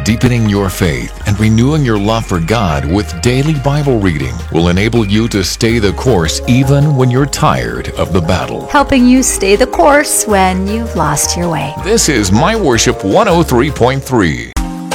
Deepening your faith and renewing your love for God with daily Bible reading will enable you to stay the course even when you're tired of the battle. Helping you stay the course when you've lost your way. This is My Worship 103.3.